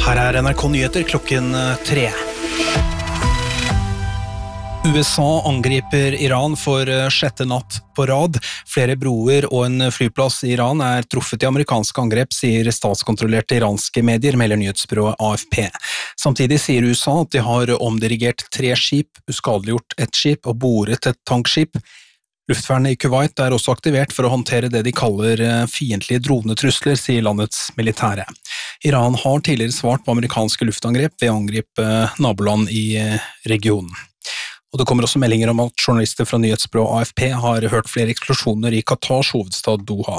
Her NRK Nyheter klokken 3. USA angriper Iran for sjette natt på rad. Flere broer og en flyplass i Iran truffet i amerikanske angrep, sier statskontrollerte iranske medier, melder nyhetsbyrået AFP. Samtidig sier USA at de har omdirigert 3 skip, uskadeliggjort et skip og boret et tankskip. Luftvernet i Kuwait også aktivert for å håndtere det de kaller fiendtlige dronetrusler, sier landets militære. Iran har tidligere svart på amerikanske luftangrep ved å angripe naboland i regionen. Og det kommer også meldinger om at journalister fra nyhetsbyrået AFP har hørt flere eksplosjoner i Qatars hovedstad Doha.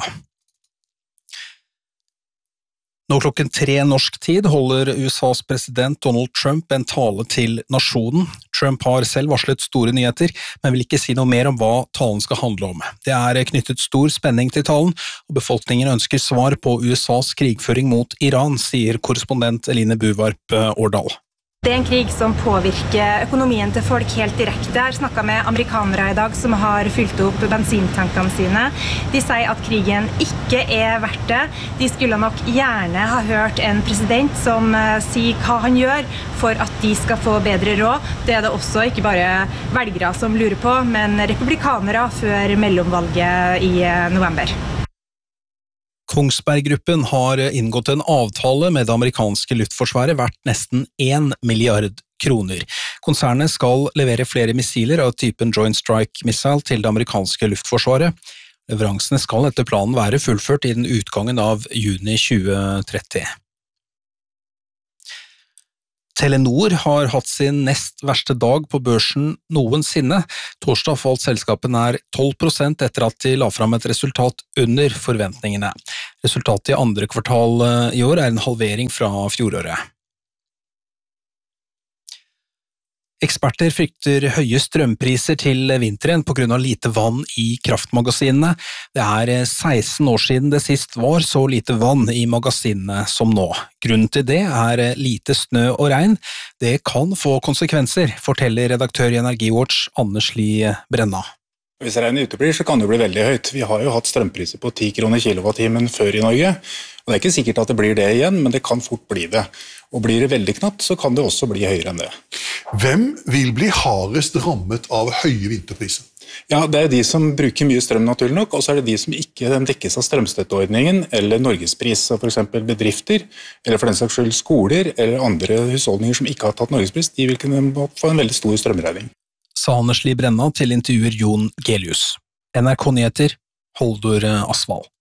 Nå klokken 3 norsk tid holder USAs president Donald Trump en tale til nasjonen. Trump har selv varslet store nyheter, men vil ikke si noe mer om hva talen skal handle om. Det knyttet stor spenning til talen, og befolkningen ønsker svar på USAs krigføring mot Iran, sier korrespondent Eline Buvarp Årdal. Det en krig som påvirker økonomien til folk helt direkte. Jeg har snakket med amerikanere i dag som har fylt opp bensintankene sine. De sier at krigen ikke verdt det. De skulle nok gjerne ha hørt en president som sier hva han gjør for at de skal få bedre råd. Det det også ikke bare velgere som lurer på, men republikanere før mellomvalget i november. Kongsberg-gruppen har inngått en avtale med det amerikanske luftforsvaret verdt nesten 1 milliard kroner. Konsernet skal levere flere missiler av typen Joint Strike Missile til det amerikanske luftforsvaret. Leveransene skal etter planen være fullført innen utgangen av juni 2030. Telenor har hatt sin nest verste dag på børsen noensinne. Torsdag falt selskapet nær 12% etter at de la fram et resultat under forventningene. Resultatet i andre kvartal i år en halvering fra fjoråret. Eksperter frykter høye strømpriser til vinteren på grunn av lite vann i kraftmagasinene. Det 16 år siden det sist var så lite vann i magasinene som nå. Grunnen til det lite snø og regn. Det kan få konsekvenser, forteller redaktør i Energiwatch Anders Lie Brenna. Hvis regnet uteblir, så kan det bli veldig høyt. Vi har jo hatt strømpriser på 10 kroner kilowattimen før i Norge, og det ikke sikkert at det blir det igjen, men det kan fort bli det. Og blir det veldig knapt, så kan det også bli høyere enn det. Hvem vil bli hardest rammet av høye vinterpriser? Ja, det de som bruker mye strøm naturlig nok, og så det de som ikke dekkes av strømstøtteordningen eller Norgespris, for eksempel bedrifter, eller for den saks skyld skoler, eller andre husholdninger som ikke har tatt Norgespris, de vil kunne få en veldig stor strømregning. Sa Anders Lie Brenna til intervjuer Jon Gelius. NRK Nyheter, Holdor Asvald.